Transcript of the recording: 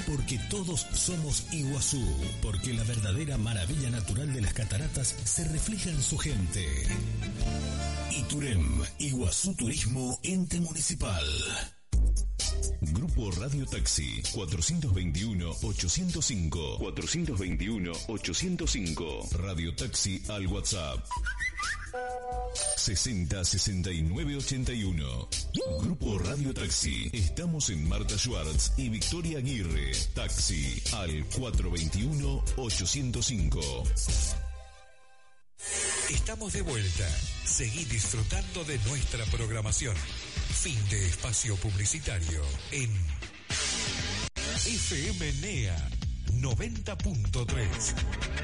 Porque todos somos Iguazú, porque la verdadera maravilla natural de las cataratas se refleja en su gente. Iturem, Iguazú Turismo, ente municipal. Grupo Radio Taxi 421-805 421-805. Radio Taxi al WhatsApp 60-69-81. Grupo Radio Taxi. Estamos en Marta Schwartz y Victoria Aguirre. Taxi al 421-805. Estamos de vuelta. Seguí disfrutando de nuestra programación. Fin de espacio publicitario en FM NEA 90.3.